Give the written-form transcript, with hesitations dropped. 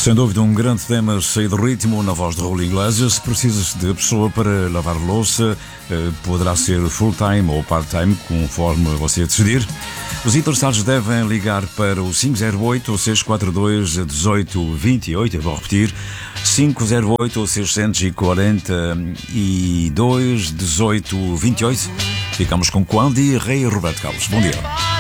Sem dúvida, um grande tema cheio de ritmo na voz de Raul Iglesias. Se precisas de pessoa para lavar louça, poderá ser full-time ou part-time, conforme você decidir. Os interessados devem ligar para o 508-642-1828. Eu vou repetir: 508-642-1828. Ficamos com Quandi, Rei e Roberto Carlos. Bom dia.